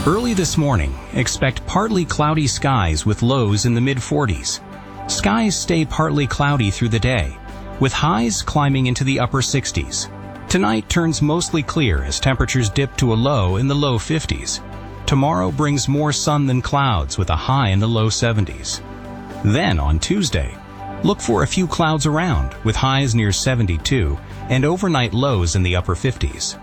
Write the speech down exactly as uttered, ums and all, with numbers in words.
Early this morning, expect partly cloudy skies with lows in the mid forties. Skies stay partly cloudy through the day, with highs climbing into the upper sixties. Tonight turns mostly clear as temperatures dip to a low in the low fifties. Tomorrow brings more sun than clouds with a high in the low seventies. Then on Tuesday, look for a few clouds around with highs near seventy-two and overnight lows in the upper fifties.